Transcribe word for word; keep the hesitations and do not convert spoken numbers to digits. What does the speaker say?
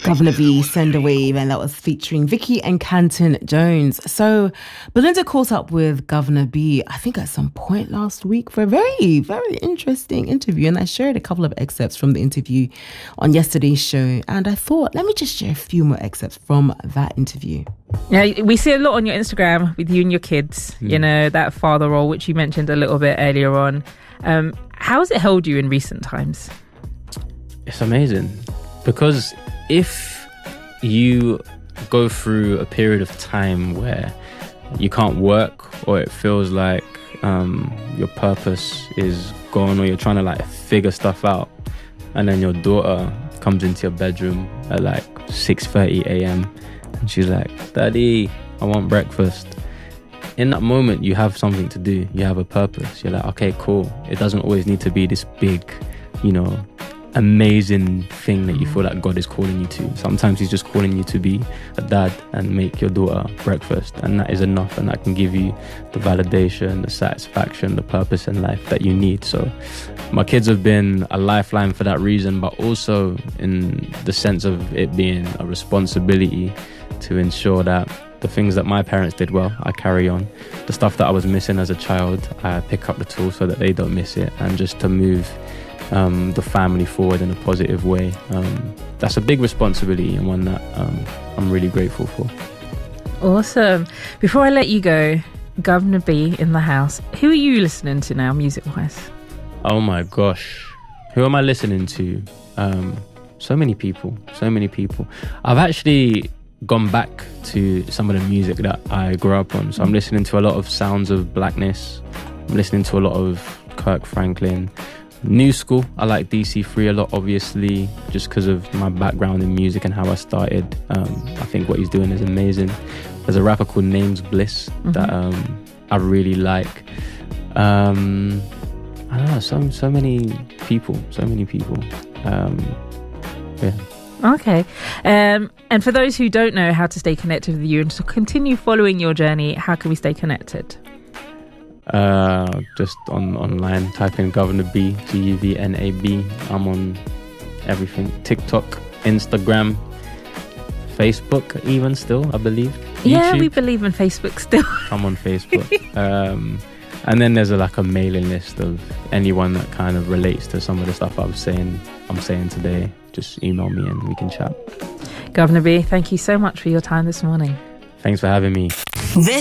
Governor B, Send a Wave, and that was featuring Vicky and Canton Jones. So Belinda caught up with Governor B, I think at some point last week, for a very, very interesting interview. And I shared a couple of excerpts from the interview on yesterday's show. And I thought, let me just share a few more excerpts from that interview. Yeah, we see a lot on your Instagram with you and your kids, mm. you know, that father role, which you mentioned a little bit earlier on. Um, how has it held you in recent times? It's amazing because if you go through a period of time where you can't work, or it feels like um, your purpose is gone, or you're trying to like figure stuff out, and then your daughter comes into your bedroom at like six thirty a.m. and she's like, "Daddy, I want breakfast." In that moment, you have something to do. You have a purpose. You're like, okay, cool. It doesn't always need to be this big, you know, amazing thing that you feel like God is calling you to. Sometimes he's just calling you to be a dad and make your daughter breakfast, and that is enough, and that can give you the validation, the satisfaction, the purpose in life that you need. So my kids have been a lifeline for that reason, but also in the sense of it being a responsibility to ensure that the things that my parents did well, I carry on. The stuff that I was missing as a child, I pick up the tools so that they don't miss it, and just to move Um, the family forward in a positive way. Um, that's a big responsibility, and one that um, I'm really grateful for. Awesome. Before I let you go, Governor B in the house, who are you listening to now, music-wise? Oh my gosh. Who am I listening to? Um, so many people, so many people. I've actually gone back to some of the music that I grew up on. So I'm listening to a lot of Sounds of Blackness. I'm listening to a lot of Kirk Franklin. New school, I like D C three a lot, obviously, just because of my background in music and how I started. Um, I think what he's doing is amazing. There's a rapper called Names Bliss mm-hmm. that um, I really like. Um, I don't know, so, so many people, so many people. Um, yeah. Okay. Um, and for those who don't know how to stay connected with you and to continue following your journey, how can we stay connected? Uh, just on online, type in Governor B, G U V N A B. I'm on everything. TikTok, Instagram, Facebook even still, I believe. Yeah, YouTube. we believe in Facebook still. I'm on Facebook. um, and then there's a, like a mailing list of anyone that kind of relates to some of the stuff I was saying, I'm saying today. Just email me and we can chat. Governor B, thank you so much for your time this morning. Thanks for having me. This